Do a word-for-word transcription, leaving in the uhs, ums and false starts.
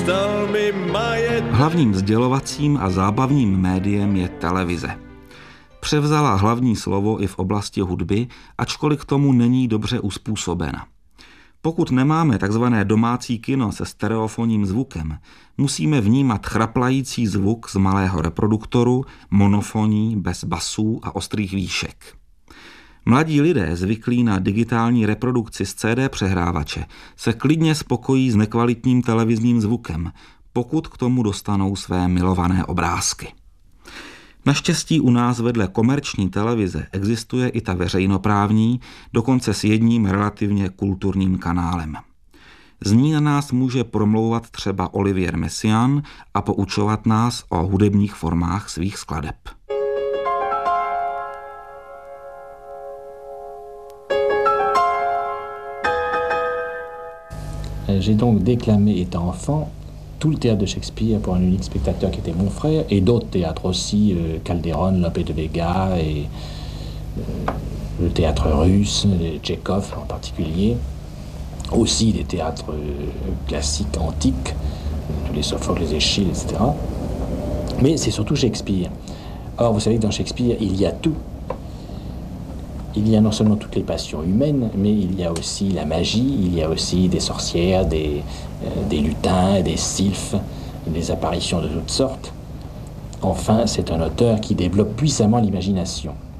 Hlavním sdělovacím a zábavním médiem je televize. Převzala hlavní slovo i v oblasti hudby, ačkoliv k tomu není dobře uspůsobena. Pokud nemáme takzvané domácí kino se stereofonním zvukem, musíme vnímat chraplající zvuk z malého reproduktoru, monofonní, bez basů a ostrých výšek. Mladí lidé zvyklí na digitální reprodukci z C D přehrávače se klidně spokojí s nekvalitním televizním zvukem, pokud k tomu dostanou své milované obrázky. Naštěstí u nás vedle komerční televize existuje i ta veřejnoprávní, dokonce s jedním relativně kulturním kanálem. Z ní na nás může promlouvat třeba Olivier Messiaen a poučovat nás o hudebních formách svých skladeb. J'ai donc déclamé étant enfant tout le théâtre de Shakespeare pour un unique spectateur qui était mon frère, et d'autres théâtres aussi, euh, Calderon, Lope de Vega, et euh, le théâtre russe, Tchekhov en particulier, aussi des théâtres euh, classiques, antiques, tous les Sophocle, les Éschyle, et cetera. Mais c'est surtout Shakespeare. Or, vous savez que dans Shakespeare, il y a tout. Il y a non seulement toutes les passions humaines, mais il y a aussi la magie, il y a aussi des sorcières, des, euh, des lutins, des sylphes, des apparitions de toutes sortes. Enfin, c'est un auteur qui développe puissamment l'imagination.